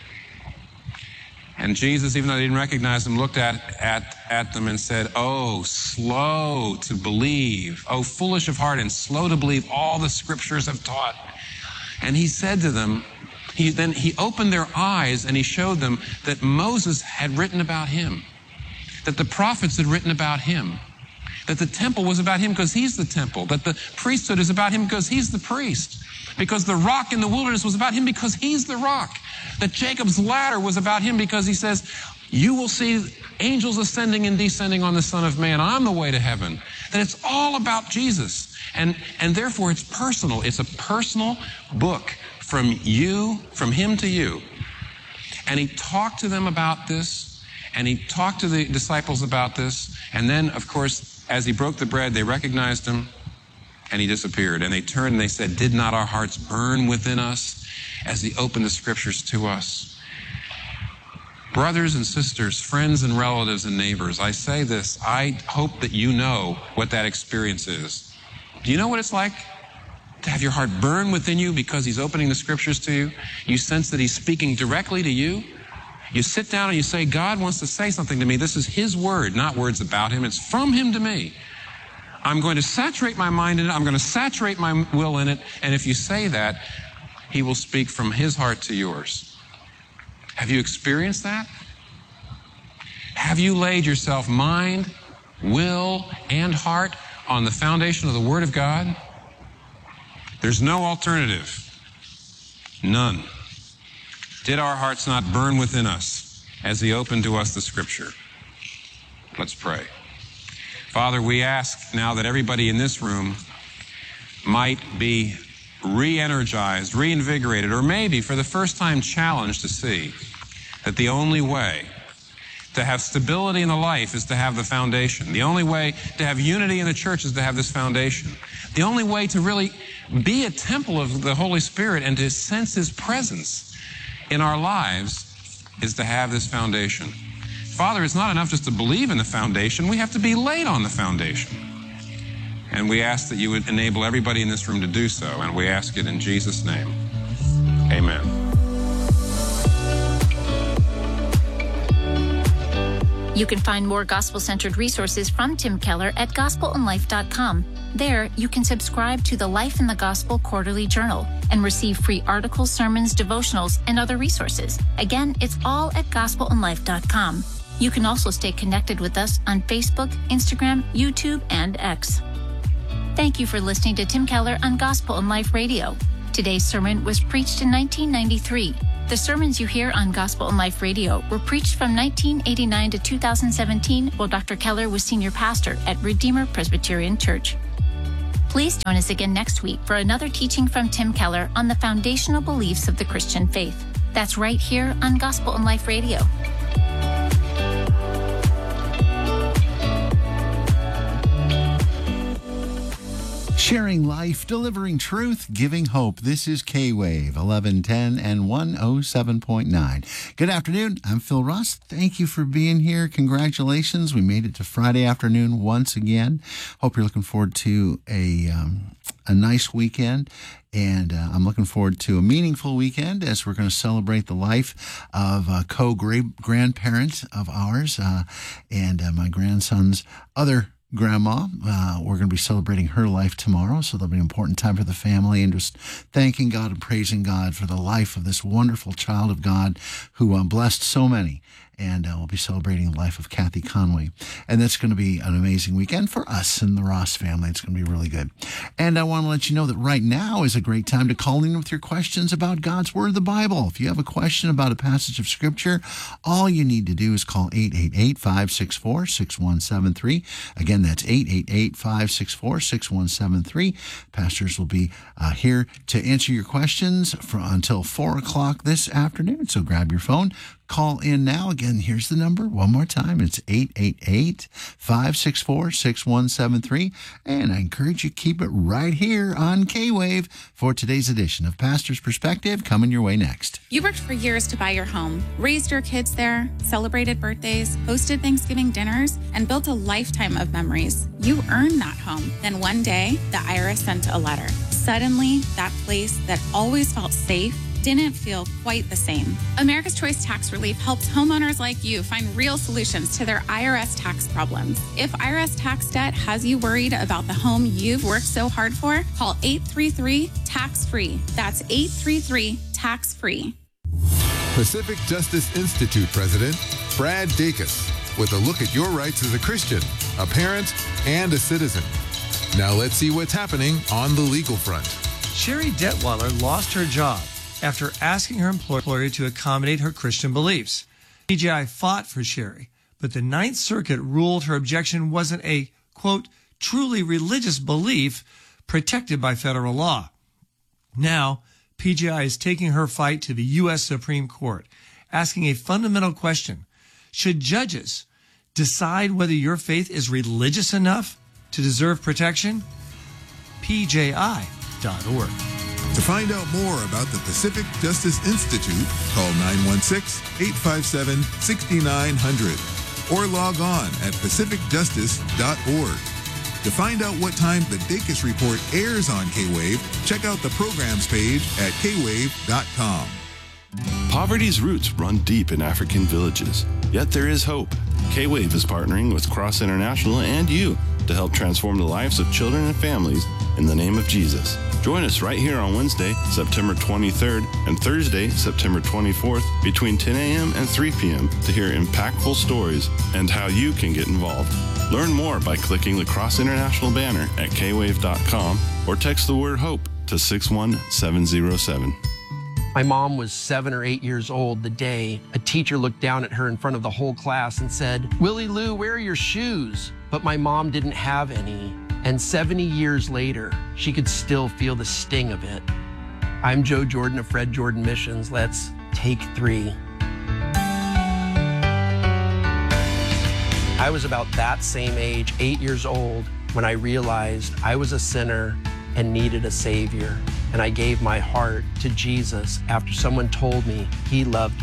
And Jesus, even though they didn't recognize Him, looked at, at, at them and said, oh, slow to believe, oh, foolish of heart and slow to believe all the Scriptures have taught. And He said to them, he, then He opened their eyes and He showed them that Moses had written about Him, that the prophets had written about Him, that the temple was about Him because He's the temple, that the priesthood is about Him because He's the priest, because the rock in the wilderness was about Him because He's the rock, that Jacob's ladder was about Him because He says, you will see angels ascending and descending on the Son of Man. I'm the way to heaven. That it's all about Jesus. And, and therefore it's personal. It's a personal book from you, from Him to you. And He talked to them about this, and He talked to the disciples about this. And then, of course, as He broke the bread, they recognized Him, and He disappeared. And they turned and they said, did not our hearts burn within us as He opened the Scriptures to us? Brothers and sisters, friends and relatives and neighbors, I say this, I hope that you know what that experience is. Do you know what it's like to have your heart burn within you because He's opening the Scriptures to you? You sense that He's speaking directly to you. You sit down and you say, God wants to say something to me. This is His word, not words about Him. It's from Him to me. I'm going to saturate my mind in it. I'm going to saturate my will in it. And if you say that, He will speak from His heart to yours. Have you experienced that? Have you laid yourself mind, will, and heart on the foundation of the Word of God? There's no alternative. None. Did our hearts not burn within us as He opened to us the Scripture? Let's pray. Father, we ask now that everybody in this room might be re-energized, reinvigorated, or maybe for the first time challenged to see that the only way to have stability in the life is to have the foundation. The only way to have unity in the church is to have this foundation. The only way to really be a temple of the Holy Spirit and to sense His presence in our lives is to have this foundation. Father, it's not enough just to believe in the foundation. We have to be laid on the foundation. And we ask that you would enable everybody in this room to do so, and we ask it in Jesus' name. Amen. You can find more gospel-centered resources from Tim Keller at gospel and life dot com. There, you can subscribe to the Life in the Gospel Quarterly Journal and receive free articles, sermons, devotionals, and other resources. Again, it's all at gospel and life dot com. You can also stay connected with us on Facebook, Instagram, YouTube, and X. Thank you for listening to Tim Keller on Gospel and Life Radio. Today's sermon was preached in nineteen ninety-three. The sermons you hear on Gospel and Life Radio were preached from nineteen eighty-nine to two thousand seventeen while Doctor Keller was senior pastor at Redeemer Presbyterian Church. Please join us again next week for another teaching from Tim Keller on the foundational beliefs of the Christian faith. That's right here on Gospel and Life Radio. Sharing life, delivering truth, giving hope. This is K-Wave, eleven ten and one oh seven point nine. Good afternoon. I'm Phil Ross. Thank you for being here. Congratulations. We made it to Friday afternoon once again. Hope you're looking forward to a, um, a nice weekend. And uh, I'm looking forward to a meaningful weekend as we're going to celebrate the life of a co-grandparent of ours uh, and uh, my grandson's other grandma. Uh, we're going to be celebrating her life tomorrow, so that'll be an important time for the family, and just thanking God and praising God for the life of this wonderful child of God who uh, blessed so many. And uh, we'll be celebrating the life of Kathy Conway. And that's going to be an amazing weekend for us and the Ross family. It's going to be really good. And I want to let you know that right now is a great time to call in with your questions about God's Word, the Bible. If you have a question about a passage of Scripture, all you need to do is call eight eight eight, five six four, six one seven three. Again, that's eight eight eight, five six four, six one seven three. Pastors will be uh, here to answer your questions for, until four o'clock this afternoon. So grab your phone. Call in now. Again, here's the number. One more time. It's eight eight eight, five six four, six one seven three. And I encourage you to keep it right here on K-Wave for today's edition of Pastor's Perspective, coming your way next. You worked for years to buy your home, raised your kids there, celebrated birthdays, hosted Thanksgiving dinners, and built a lifetime of memories. You earned that home. Then one day, the I R S sent a letter. Suddenly, that place that always felt safe didn't feel quite the same. America's Choice Tax Relief helps homeowners like you find real solutions to their I R S tax problems. If I R S tax debt has you worried about the home you've worked so hard for, call eight three three, tax free. That's eight three three, tax free. Pacific Justice Institute President Brad Dacus with a look at your rights as a Christian, a parent, and a citizen. Now let's see what's happening on the legal front. Sherry Detweiler lost her job after asking her employer to accommodate her Christian beliefs. P J I fought for Sherry, but the Ninth Circuit ruled her objection wasn't a, quote, truly religious belief protected by federal law. Now, P J I is taking her fight to the U S Supreme Court, asking a fundamental question. Should judges decide whether your faith is religious enough to deserve protection? P J I dot org. To find out more about the Pacific Justice Institute, call nine one six, eight five seven, six nine zero zero or log on at pacific justice dot org. To find out what time the Dacus Report airs on K-Wave, check out the programs page at k wave dot com. Poverty's roots run deep in African villages, yet there is hope. K-Wave is partnering with Cross International and you to help transform the lives of children and families in the name of Jesus. Join us right here on Wednesday, September twenty-third, and Thursday, September twenty-fourth, between ten a.m. and three p.m. to hear impactful stories and how you can get involved. Learn more by clicking the Cross International banner at k wave dot com or text the word HOPE to six one seven zero seven. My mom was seven or eight years old the day a teacher looked down at her in front of the whole class and said, "Willie Lou, where are your shoes?" But my mom didn't have any. And seventy years later, she could still feel the sting of it. I'm Joe Jordan of Fred Jordan Missions. Let's take three. I was about that same age, eight years old, when I realized I was a sinner and needed a Savior. And I gave my heart to Jesus after someone told me he loved me.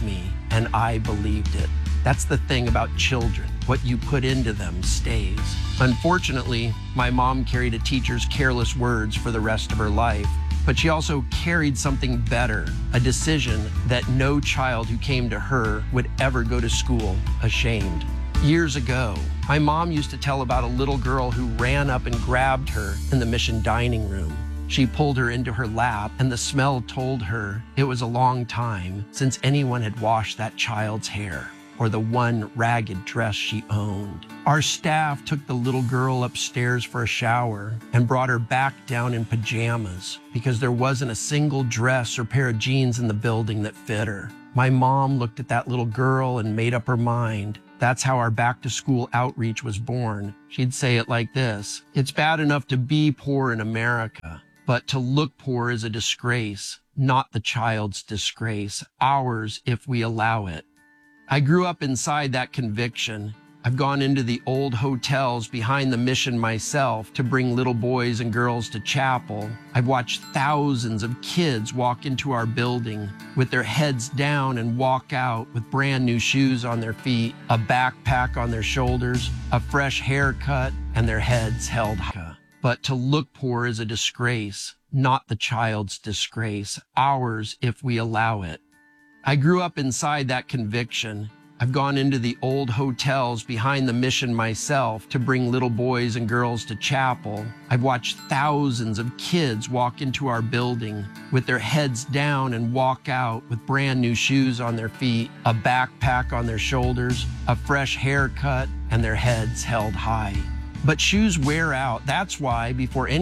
and I believed it. That's the thing about children. What you put into them stays. Unfortunately, my mom carried a teacher's careless words for the rest of her life, but she also carried something better, a decision that no child who came to her would ever go to school ashamed. Years ago, my mom used to tell about a little girl who ran up and grabbed her in the mission dining room. She pulled her into her lap, and the smell told her it was a long time since anyone had washed that child's hair or the one ragged dress she owned. Our staff took the little girl upstairs for a shower and brought her back down in pajamas because there wasn't a single dress or pair of jeans in the building that fit her. My mom looked at that little girl and made up her mind. That's how our back-to-school outreach was born. She'd say it like this: "It's bad enough to be poor in America, but to look poor is a disgrace, not the child's disgrace, ours if we allow it." I grew up inside that conviction. I've gone into the old hotels behind the mission myself to bring little boys and girls to chapel. I've watched thousands of kids walk into our building with their heads down and walk out with brand new shoes on their feet, a backpack on their shoulders, a fresh haircut, and their heads held high. But to look poor is a disgrace, not the child's disgrace, ours if we allow it. I grew up inside that conviction. I've gone into the old hotels behind the mission myself to bring little boys and girls to chapel. I've watched thousands of kids walk into our building with their heads down and walk out with brand new shoes on their feet, a backpack on their shoulders, a fresh haircut, and their heads held high. But shoes wear out. That's why before any